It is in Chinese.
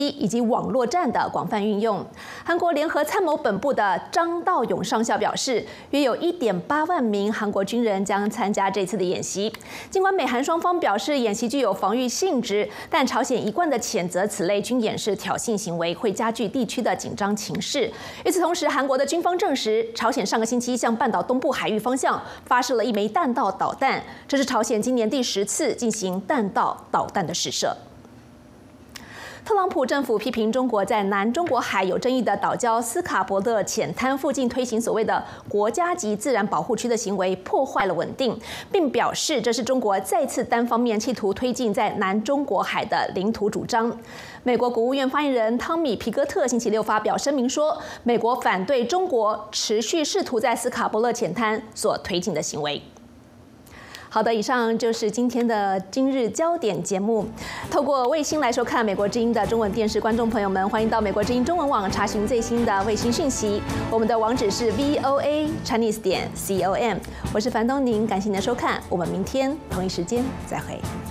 以及网络战的广泛运用。韩国联合参谋本部的张道勇上校表示，约有1.8万名韩国军人将参加这次的演习。尽管美韩双方表示演习具有防御性质，但朝鲜一贯的谴责此类军演是挑衅行为，会加剧地区的紧张情势。与此同时，韩国的军方证实，朝鲜上个星期向半岛东部海域方向发射了1枚弹道导弹，这是朝鲜今年第10次进行弹道导弹的试射。特朗普政府批评中国在南中国海有争议的岛礁斯卡伯勒浅滩附近推行所谓的国家级自然保护区的行为，破坏了稳定，并表示这是中国再次单方面企图推进在南中国海的领土主张。美国国务院发言人汤米·皮格特星期六发表声明说，美国反对中国持续试图在斯卡伯勒浅滩所推进的行为。好的，以上就是今天的今日焦点节目。透过卫星来收看美国之音的中文电视，观众朋友们，欢迎到美国之音中文网查询最新的卫星讯息。我们的网址是 voachinese.com。我是樊东宁，感谢您的收看，我们明天同一时间再会。